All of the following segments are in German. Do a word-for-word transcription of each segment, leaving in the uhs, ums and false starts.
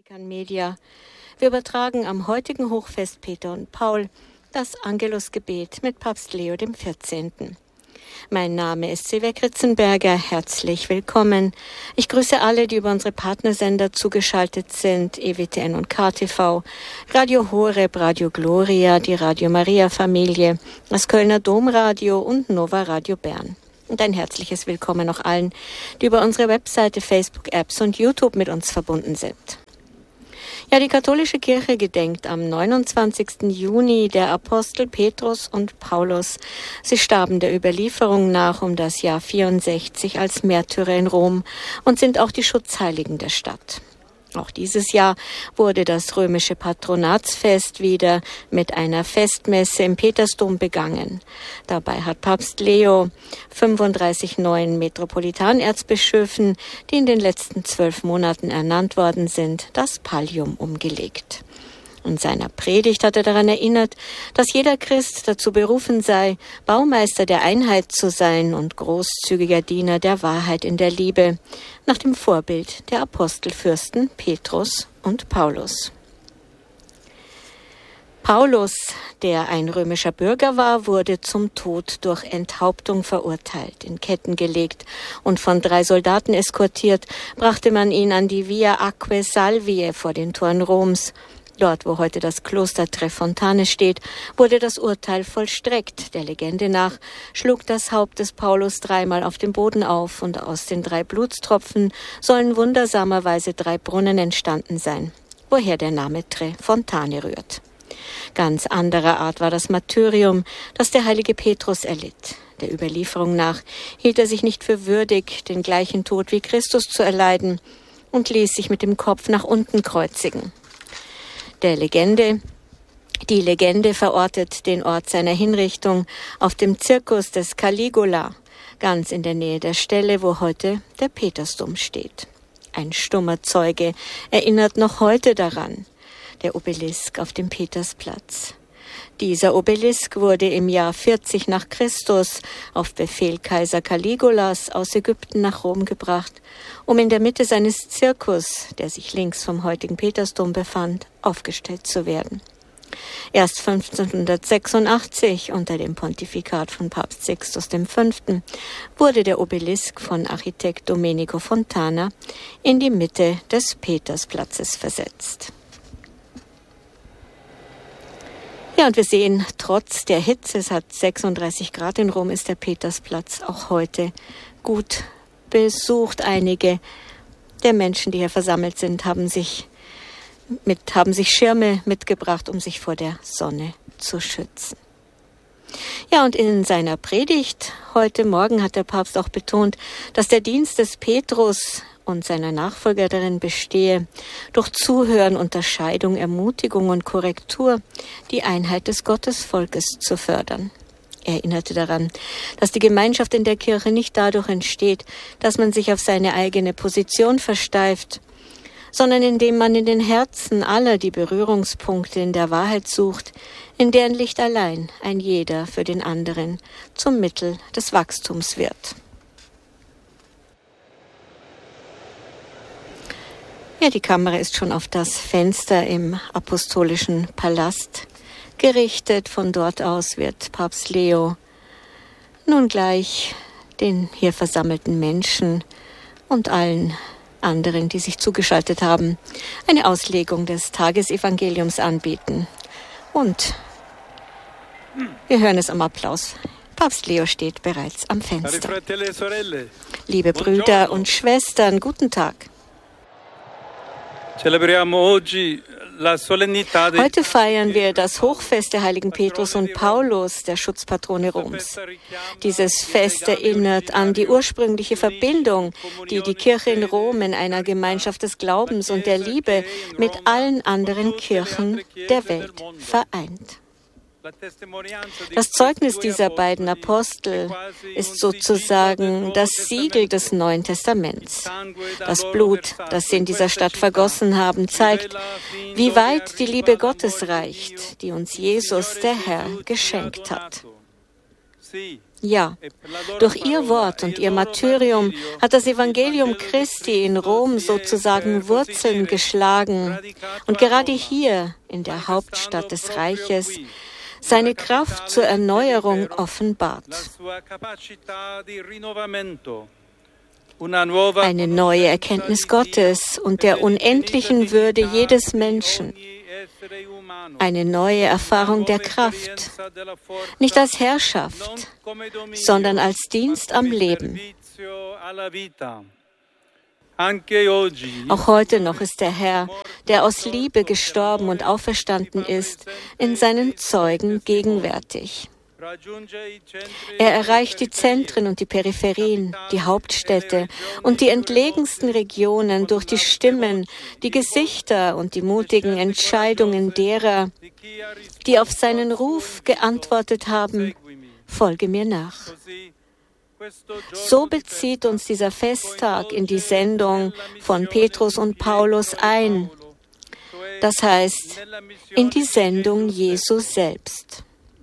Vatikan Media. Wir übertragen am heutigen Hochfest Peter und Paul das Angelusgebet mit Papst Leo dem vierzehnten. Mein Name ist Silvia Kritzenberger. Herzlich willkommen. Ich grüße alle, die über unsere Partnersender zugeschaltet sind, E W T N und K T V, Radio Horeb, Radio Gloria, die Radio Maria Familie, das Kölner Domradio und Nova Radio Bern. Und ein herzliches Willkommen auch allen, die über unsere Webseite, Facebook-Apps und YouTube mit uns verbunden sind. Ja, die katholische Kirche gedenkt am neunundzwanzigsten Juni der Apostel Petrus und Paulus. Sie starben der Überlieferung nach um das Jahr vierundsechzig als Märtyrer in Rom und sind auch die Schutzheiligen der Stadt. Auch dieses Jahr wurde das römische Patronatsfest wieder mit einer Festmesse im Petersdom begangen. Dabei hat Papst Leo fünfunddreißig neuen Metropolitanerzbischöfen, die in den letzten zwölf Monaten ernannt worden sind, das Pallium umgelegt. In seiner Predigt hat er daran erinnert, dass jeder Christ dazu berufen sei, Baumeister der Einheit zu sein und großzügiger Diener der Wahrheit in der Liebe, nach dem Vorbild der Apostelfürsten Petrus und Paulus. Paulus, der ein römischer Bürger war, wurde zum Tod durch Enthauptung verurteilt, in Ketten gelegt und von drei Soldaten eskortiert, brachte man ihn an die Via Aquae Salviae vor den Toren Roms. Dort, wo heute das Kloster Tre Fontane steht, wurde das Urteil vollstreckt. Der Legende nach schlug das Haupt des Paulus dreimal auf den Boden auf und aus den drei Blutstropfen sollen wundersamerweise drei Brunnen entstanden sein, woher der Name Tre Fontane rührt. Ganz anderer Art war das Martyrium, das der heilige Petrus erlitt. Der Überlieferung nach hielt er sich nicht für würdig, den gleichen Tod wie Christus zu erleiden und ließ sich mit dem Kopf nach unten kreuzigen. Der Legende, die Legende verortet den Ort seiner Hinrichtung auf dem Circus des Caligula, ganz in der Nähe der Stelle, wo heute der Petersdom steht. Ein stummer Zeuge erinnert noch heute daran, der Obelisk auf dem Petersplatz. Dieser Obelisk wurde im Jahr vierzig nach Christus auf Befehl Kaiser Caligulas aus Ägypten nach Rom gebracht, um in der Mitte seines Zirkus, der sich links vom heutigen Petersdom befand, aufgestellt zu werden. Erst fünfzehnhundertsechsundachtzig, unter dem Pontifikat von Papst Sixtus der Fünfte, wurde der Obelisk von Architekt Domenico Fontana in die Mitte des Petersplatzes versetzt. Ja, und wir sehen, trotz der Hitze, es hat sechsunddreißig Grad in Rom, ist der Petersplatz auch heute gut besucht. Einige der Menschen, die hier versammelt sind, haben sich, mit, haben sich Schirme mitgebracht, um sich vor der Sonne zu schützen. Ja, und in seiner Predigt heute Morgen hat der Papst auch betont, dass der Dienst des Petrus und seiner Nachfolger darin bestehe, durch Zuhören, Unterscheidung, Ermutigung und Korrektur die Einheit des Gottesvolkes zu fördern. Er erinnerte daran, dass die Gemeinschaft in der Kirche nicht dadurch entsteht, dass man sich auf seine eigene Position versteift, sondern indem man in den Herzen aller die Berührungspunkte in der Wahrheit sucht, in deren Licht allein ein jeder für den anderen zum Mittel des Wachstums wird. Ja, die Kamera ist schon auf das Fenster im Apostolischen Palast gerichtet. Von dort aus wird Papst Leo nun gleich den hier versammelten Menschen und allen anderen, die sich zugeschaltet haben, eine Auslegung des Tagesevangeliums anbieten. Und wir hören es am Applaus. Papst Leo steht bereits am Fenster. Liebe Brüder und Schwestern, guten Tag. Heute feiern wir das Hochfest der heiligen Petrus und Paulus, der Schutzpatrone Roms. Dieses Fest erinnert an die ursprüngliche Verbindung, die die Kirche in Rom in einer Gemeinschaft des Glaubens und der Liebe mit allen anderen Kirchen der Welt vereint. Das Zeugnis dieser beiden Apostel ist sozusagen das Siegel des Neuen Testaments. Das Blut, das sie in dieser Stadt vergossen haben, zeigt, wie weit die Liebe Gottes reicht, die uns Jesus, der Herr, geschenkt hat. Ja, durch ihr Wort und ihr Martyrium hat das Evangelium Christi in Rom sozusagen Wurzeln geschlagen und gerade hier, in der Hauptstadt des Reiches, seine Kraft zur Erneuerung offenbart. Eine neue Erkenntnis Gottes und der unendlichen Würde jedes Menschen. Eine neue Erfahrung der Kraft, nicht als Herrschaft, sondern als Dienst am Leben. Auch heute noch ist der Herr, der aus Liebe gestorben und auferstanden ist, in seinen Zeugen gegenwärtig. Er erreicht die Zentren und die Peripherien, die Hauptstädte und die entlegensten Regionen durch die Stimmen, die Gesichter und die mutigen Entscheidungen derer, die auf seinen Ruf geantwortet haben, folge mir nach. So bezieht uns dieser Festtag in die Sendung von Petrus und Paulus ein, das heißt, in die Sendung Jesu selbst.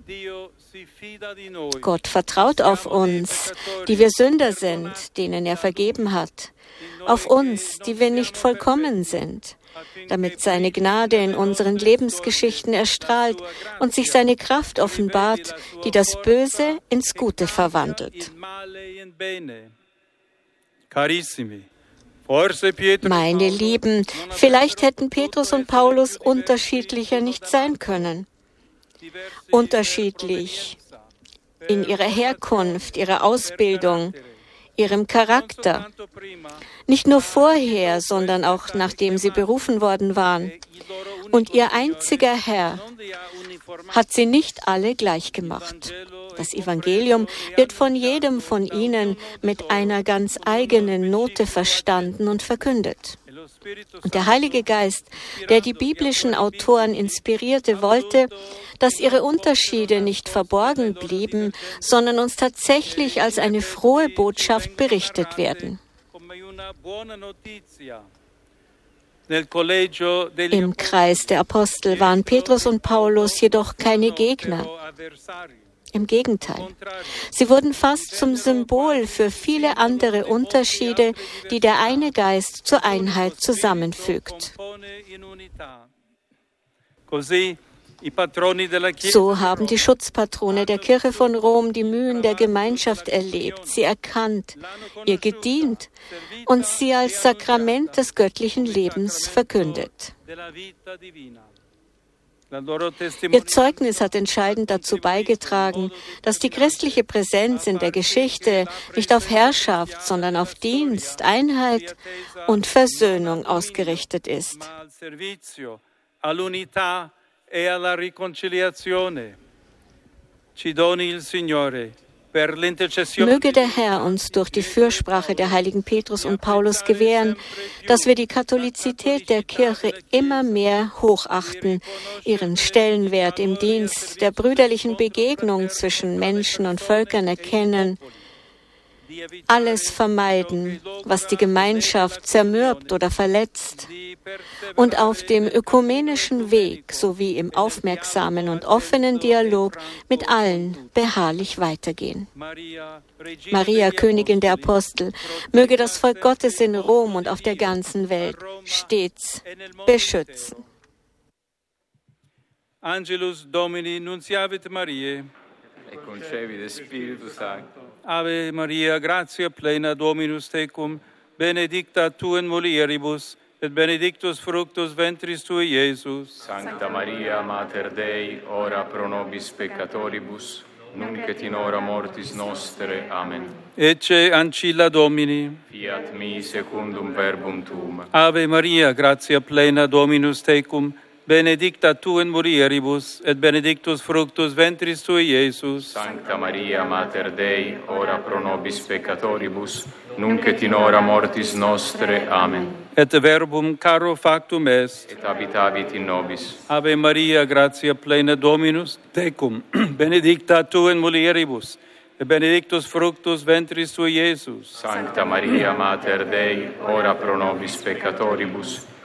Gott vertraut auf uns, die wir Sünder sind, denen er vergeben hat, auf uns, die wir nicht vollkommen sind, damit seine Gnade in unseren Lebensgeschichten erstrahlt und sich seine Kraft offenbart, die das Böse ins Gute verwandelt. Meine Lieben, vielleicht hätten Petrus und Paulus unterschiedlicher nicht sein können. Unterschiedlich in ihrer Herkunft, ihrer Ausbildung, ihrem Charakter. Nicht nur vorher, sondern auch nachdem sie berufen worden waren. Und ihr einziger Herr hat sie nicht alle gleich gemacht. Das Evangelium wird von jedem von ihnen mit einer ganz eigenen Note verstanden und verkündet. Und der Heilige Geist, der die biblischen Autoren inspirierte, wollte, dass ihre Unterschiede nicht verborgen blieben, sondern uns tatsächlich als eine frohe Botschaft berichtet werden. Im Kreis der Apostel waren Petrus und Paulus jedoch keine Gegner. Im Gegenteil, sie wurden fast zum Symbol für viele andere Unterschiede, die der eine Geist zur Einheit zusammenfügt. So haben die Schutzpatrone der Kirche von Rom die Mühen der Gemeinschaft erlebt, sie erkannt, ihr gedient und sie als Sakrament des göttlichen Lebens verkündet. Ihr Zeugnis hat entscheidend dazu beigetragen, dass die christliche Präsenz in der Geschichte nicht auf Herrschaft, sondern auf Dienst, Einheit und Versöhnung ausgerichtet ist. Möge der Herr uns durch die Fürsprache der heiligen Petrus und Paulus gewähren, dass wir die Katholizität der Kirche immer mehr hochachten, ihren Stellenwert im Dienst der brüderlichen Begegnung zwischen Menschen und Völkern erkennen, alles vermeiden, was die Gemeinschaft zermürbt oder verletzt, und auf dem ökumenischen Weg sowie im aufmerksamen und offenen Dialog mit allen beharrlich weitergehen. Maria, Königin der Apostel, möge das Volk Gottes in Rom und auf der ganzen Welt stets beschützen. Angelus Domini nunciavit Mariae. E concepit Spiritus Sancto. Ave Maria, gratia plena Dominus tecum, benedicta tu in mulieribus, et benedictus fructus ventris tui, Iesus. Sancta Maria, Mater Dei, ora pro nobis peccatoribus, nunc et in hora mortis nostre. Amen. Ecce ancilla Domini. Fiat mi secundum verbum tuum. Ave Maria, gratia plena Dominus tecum, benedicta tu in mulieribus, et benedictus fructus ventris tui, Iesus. Sancta Maria, Mater Dei, ora pro nobis peccatoribus, nunc et in hora mortis nostre. Amen. Et verbum caro factum est. Et habitavit in nobis. Ave Maria, gratia plena Dominus tecum, benedicta tu in mulieribus, et benedictus fructus ventris tui, Iesus. Sancta Maria, Mater Dei, ora pro nobis peccatoribus,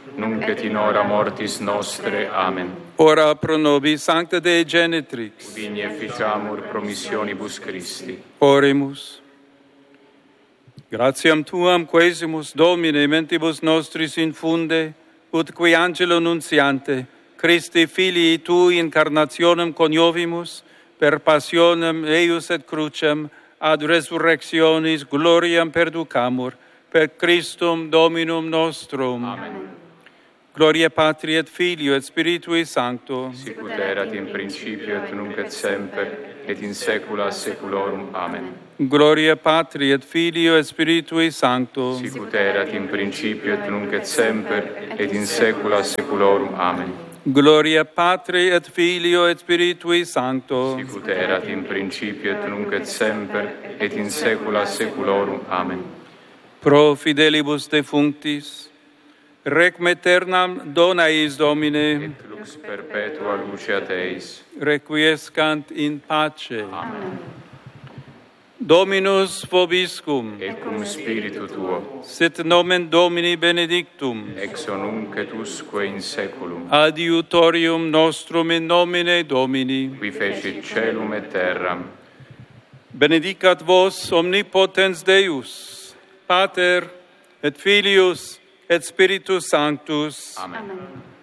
nunc et in hora mortis nostre. Amen. Ora pro nobis Sancta Dei Genitrix. Vini efficiamur promissionibus Christi. Oremus. Gratiam Tuam quesimus, Domine, mentibus nostris infunde, ut qui angelo nunciante, Christi Filii Tui incarnationem coniovimus, per passionem eius et crucem, ad resurrectionis gloriam perducamur, per Christum Dominum nostrum. Amen. Gloria Patri et Filio et Spiritui Sancto. Sicut erat in principio et nunc et semper, et in saecula saeculorum. Amen. Gloria Patri et Filio et Spiritui Sancto. Sicut erat in principio et nunc et semper, et in saecula saeculorum. Amen. Gloria Patri et Filio et Spiritui Sancto. Sicut erat in principio et nunc et semper, et in saecula saeculorum. Amen. Pro fidelibus defunctis, Requiem aeternam dona eis, Domine. Et lux perpetua luceat eis. Requiescant in pace. Amen. Dominus vobiscum. Et cum spiritu tuo. Sit nomen Domini benedictum. Ex nunc et usque in saeculum. Adiutorium nostrum in nomine Domini. Qui fecit caelum et terram. Benedicat vos omnipotens Deus, Pater et Filius et Spiritus Sanctus. Amen.